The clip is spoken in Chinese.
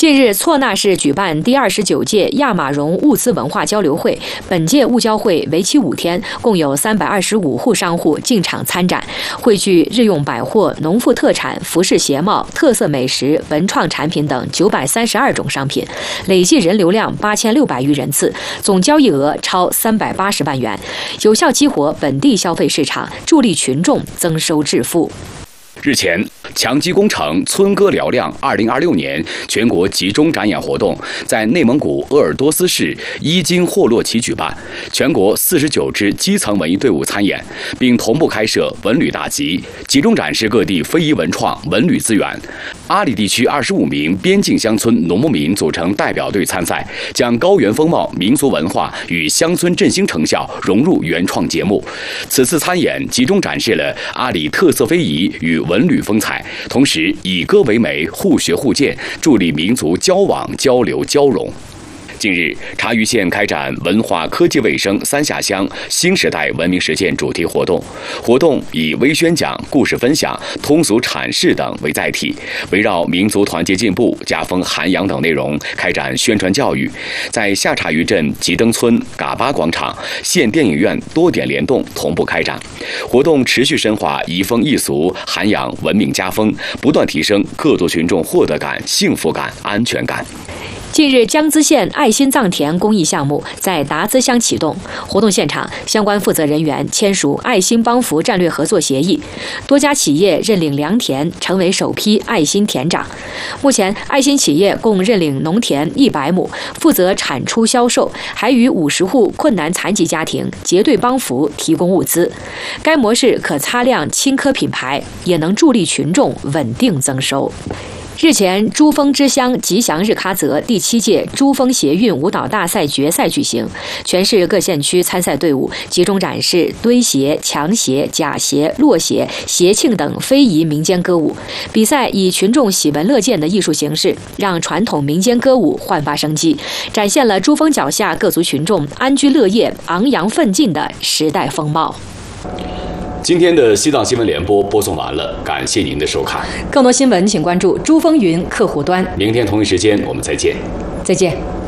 近日，错那市举办第29届亚马荣物资文化交流会。本届物交会为期5天，共有325户商户进场参展，汇聚日用百货、农副特产、服饰鞋帽、特色美食、文创产品等932种商品，累计人流量8600余人次，总交易额超380万元，有效激活本地消费市场，助力群众增收致富。 日前，强基工程村歌嘹亮2026年全国集中展演活动在内蒙古鄂尔多斯市伊金霍洛旗举办，全国49支基层文艺队伍参演，并同步开设文旅大集，集中展示各地非遗文创、文旅资源。阿里地区25名边境乡村农牧民组成代表队参赛，将高原风貌、民俗文化与乡村振兴成效融入原创节目。此次参演集中展示了阿里特色非遗与文旅风采，同时以歌为媒，互学互鉴，助力民族交往、交流、交融。近日，茶余县开展文化科技卫生三下乡新时代文明实践主题活动，活动以微宣讲、故事分享、通俗阐释等为载体，围绕民族团结进步、家风涵养等内容开展宣传教育，在下茶余镇吉登村、嘎巴广场、县电影院多点联动同步开展。活动持续深化移风易俗、涵养文明家风，不断提升各族群众获得感、幸福感、安全感。 近日，江孜县爱心藏田公益项目在达孜乡启动。活动现场，相关负责人员签署爱心帮扶战略合作协议，多家企业认领良田，成为首批爱心田长。目前，爱心企业共认领农田100亩，负责产出销售，还与50户困难残疾家庭结对帮扶，提供物资。该模式可擦亮青稞品牌，也能助力群众稳定增收。日前，珠峰之乡吉祥日喀则第7届珠峰协运舞蹈大赛决赛举行，全市各县区参赛队伍集中展示堆鞋、墙鞋、假鞋、落鞋、鞋庆等非遗民间歌舞。比赛以群众喜闻乐见的艺术形式，让传统民间歌舞焕发生机，展现了珠峰脚下各族群众安居乐业、昂扬奋进的时代风貌。 今天的西藏新闻联播播送完了，感谢您的收看。 更多新闻请关注珠峰云客户端。 明天同一时间我们再见。 再见。